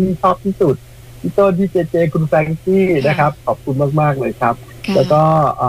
ที่ชอบที่สุดพี่ต้นพี่เจคุณแฟรงกี้นะครับขอบคุณมากๆเลยครับแล้วก็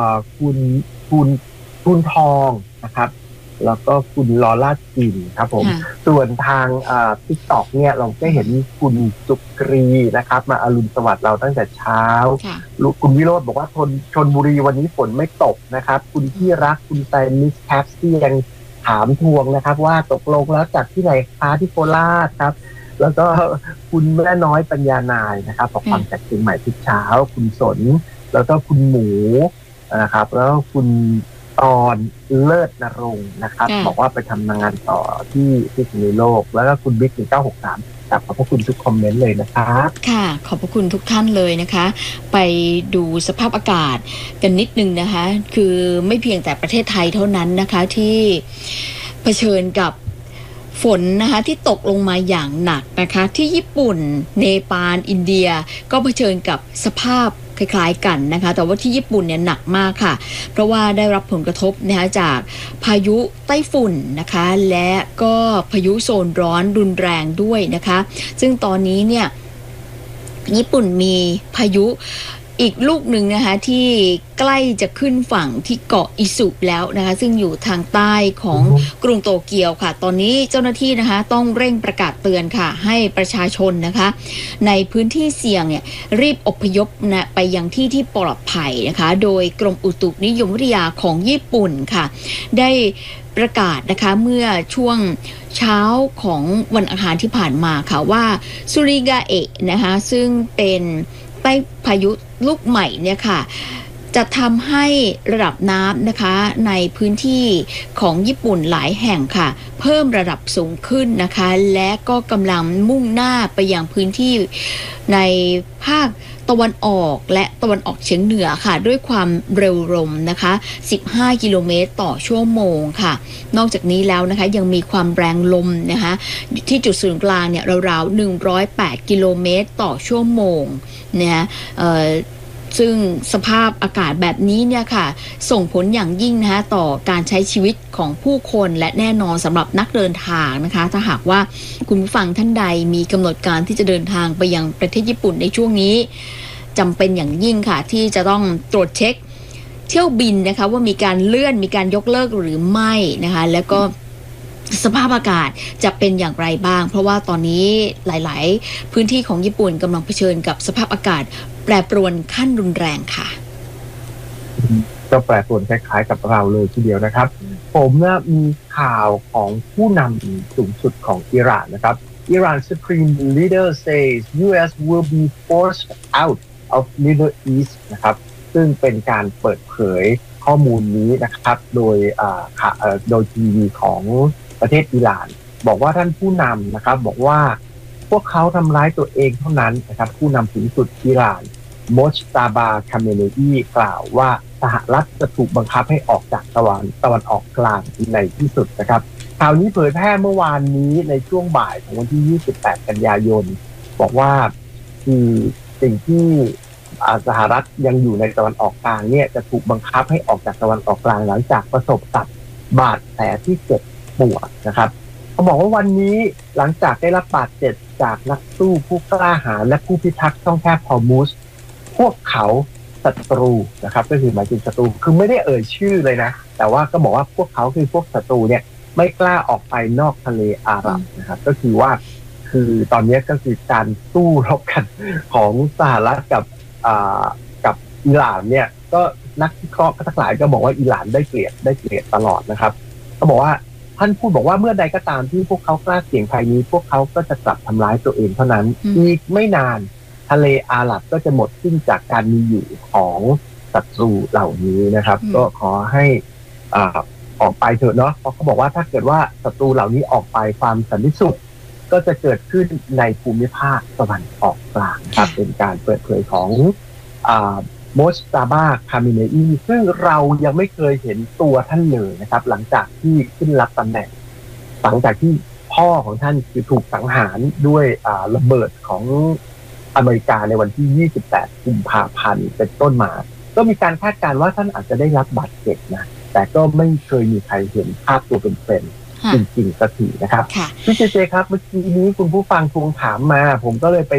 คุณทองนะครับแล้วก็คุณลอร่าจินครับผมส่วนทางTikTok เนี่ยเราได้เห็นคุณสุกรีนะครับมาอรุณสวัสดิ์เราตั้งแต่เช้าคุณวิโรจน์บอกว่าชลบุรีวันนี้ฝนไม่ตกนะครับคุณที่รักคุณไซมิสแคปที่ยังถามทวงนะครับว่าตกลงแล้วจากที่ไหนคะที่โคราชครับแล้วก็คุณแม่น้อยปัญญานายนะครับบอกฟังจากเชียงใหม่ทุกเช้าคุณสนแล้วก็คุณหมูนะครับแล้วคุณตอนเลิศนรงค์นะครับบอกว่าไปทำงานต่อที่พิษณุโลกแล้วก็คุณบิ๊ก1963ขอบพระคุณทุกคอมเมนต์เลยนะครับค่ะขอบพระคุณทุกท่านเลยนะคะไปดูสภาพอากาศกันนิดนึงนะคะคือไม่เพียงแต่ประเทศไทยเท่านั้นนะคะที่เผชิญกับฝนนะคะที่ตกลงมาอย่างหนักนะคะที่ญี่ปุ่นเนปาลอินเดียก็เผชิญกับสภาพคล้ายๆกันนะคะแต่ว่าที่ญี่ปุ่นเนี่ยหนักมากค่ะเพราะว่าได้รับผลกระทบนะคะจากพายุไต้ฝุ่นนะคะและก็พายุโซนร้อนรุนแรงด้วยนะคะซึ่งตอนนี้เนี่ยญี่ปุ่นมีพายุอีกลูกหนึ่งนะคะที่ใกล้จะขึ้นฝั่งที่เกาะอิสุแล้วนะคะซึ่งอยู่ทางใต้ของกรุงโตเกียวค่ะตอนนี้เจ้าหน้าที่นะคะต้องเร่งประกาศเตือนค่ะให้ประชาชนนะคะในพื้นที่เสี่ยงเนี่ยรีบอพยพนะไปยังที่ปลอดภัยนะคะโดยกรมอุตุนิยมวิทยาของญี่ปุ่นค่ะได้ประกาศนะคะเมื่อช่วงเช้าของวันอังคารที่ผ่านมาค่ะว่าซูริกาเอะนะคะซึ่งเป็นใต้พายุลูกใหม่เนี่ยค่ะจะทำให้ระดับน้ำนะคะในพื้นที่ของญี่ปุ่นหลายแห่งค่ะเพิ่มระดับสูงขึ้นนะคะและก็กำลังมุ่งหน้าไปยังพื้นที่ในภาคตะวันออกและตะวันออกเฉียงเหนือค่ะด้วยความเร็วลมนะคะ15 กิโลเมตรต่อชั่วโมงค่ะนอกจากนี้แล้วนะคะยังมีความแรงลมนะคะที่จุดศูนย์กลางเนี่ยราวๆ108 กิโลเมตรต่อชั่วโมงนะซึ่งสภาพอากาศแบบนี้เนี่ยค่ะส่งผลอย่างยิ่งนะคะต่อการใช้ชีวิตของผู้คนและแน่นอนสำหรับนักเดินทางนะคะถ้าหากว่าคุณผู้ฟังท่านใดมีกำหนดการที่จะเดินทางไปยังประเทศญี่ปุ่นในช่วงนี้จำเป็นอย่างยิ่งค่ะที่จะต้องตรวจเช็คเที่ยวบินนะคะว่ามีการเลื่อนมีการยกเลิกหรือไม่นะคะแล้วก็สภาพอากาศจะเป็นอย่างไรบ้างเพราะว่าตอนนี้หลายๆพื้นที่ของญี่ปุ่นกำลังเผชิญกับสภาพอากาศแปรปรวนขั้นรุนแรงค่ะก็แปรปรวนคล้ายๆกับเราเลยทีเดียวนะครับผมเนี่ยมีข่าวของผู้นำสูงสุดของอิหร่านนะครับ Iran Supreme Leader says U.S. will be forced out of Middle East นะครับซึ่งเป็นการเปิดเผยข้อมูลนี้นะครับโดยทีวีของประเทศอิหร่านบอกว่าท่านผู้นำนะครับบอกว่าพวกเขาทำร้ายตัวเองเท่านั้นนะครับผู้นำสูงสุดอิหร่านโมชตาบาคาเมเนอีกล่าวว่าสหรัฐจะถูกบังคับให้ออกจากตะวันออกกลางในที่สุดนะครับข่าวนี้เผยแพร่เมื่อวานนี้ในช่วงบ่ายของวันที่28 กันยายนบอกว่าคือสิ่งที่สหรัฐยังอยู่ในตะวันออกกลางเนี่ยจะถูกบังคับให้ออกจากตะวันออกกลางหลังจากประสบกับบาดแผลที่เจ็บปวดนะครับเขาบอกว่าวันนี้หลังจากได้รับบาดเจ็บจากนักสู้ผู้กล้าหาญและผู้พิทักษ์ช่องแคบฮอร์มุซพวกเขาศัตรูนะครับก็คือหมายถึงศัตรูคือไม่ได้เอ่ยชื่อเลยนะแต่ว่าก็บอกว่าพวกเขาคือพวกศัตรูเนี่ยไม่กล้าออกไปนอกทะเลอาหรับนะครับก็คือว่าคือตอนนี้ก็คือการสู้รบกันของสหรัฐกับอิหร่านเนี่ยก็นักวิเคราะห์ทั้งหลายก็บอกว่าอิหร่านได้เปรียบตลอดนะครับเขาบอกว่าท่านพูดบอกว่าเมื่อใดก็ตามที่พวกเขากล้าเสี่ยงภัยนี้พวกเขาก็จะกลับทำร้ายตัวเองเท่านั้นอีกไม่นานทะเลอาหรับก็จะหมดสิ้นจากการมีอยู่ของศัตรูเหล่านี้นะครับก็ขอให้ออกไปเถอะเนาะเพราะเขาบอกว่าถ้าเกิดว่าศัตรูเหล่านี้ออกไปความสันติสุขก็จะเกิดขึ้นในภูมิภาคตะวันออกกลางครับเป็นการเปิดเผยของโมชตาบาคามิเนอีซึ่งเรายังไม่เคยเห็นตัวท่านเลยนะครับหลังจากที่ขึ้นรับตำแหน่งหลังจากที่พ่อของท่านคือถูกสังหารด้วยระเบิดของอเมริกาในวันที่28 กุมภาพันธ์เป็นต้นมาก็มีการคาดการณ์ว่าท่านอาจจะได้รับบาดเจ็บนะแต่ก็ไม่เคยมีใครเห็นภาพตัวเป็นๆจริงๆสักทีนะครับพี่เจครับเมื่อกี้นี้คุณผู้ฟังทวงถามมาผมก็เลยไป